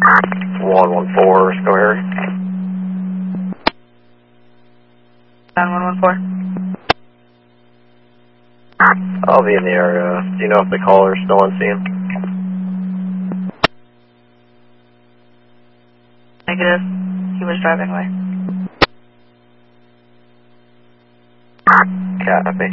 114, still here. 114. I'll be in the area. Do you know if the caller's still on scene? Negative. He was driving away. Copy.